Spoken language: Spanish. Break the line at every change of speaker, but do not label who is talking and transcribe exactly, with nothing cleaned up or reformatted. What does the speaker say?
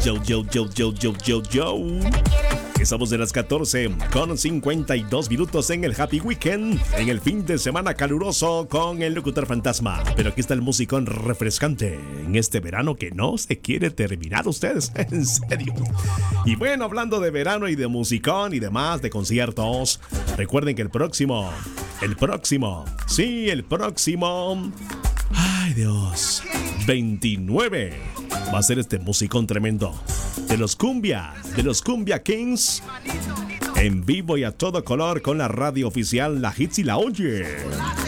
Yo, yo, yo, yo, yo, yo, yo. Estamos de las catorce con cincuenta y dos minutos en el Happy Weekend, en el fin de semana caluroso con el locutor fantasma. Pero aquí está el musicón refrescante en este verano que no se quiere terminar, ustedes, en serio. Y bueno, hablando de verano y de musicón y demás, de conciertos, recuerden que el próximo, el próximo, sí, el próximo, ay Dios, veintinueve, va a ser este musicón tremendo de los Cumbia, de los Cumbia Kings, en vivo y a todo color con la radio oficial La Hits y La Oye.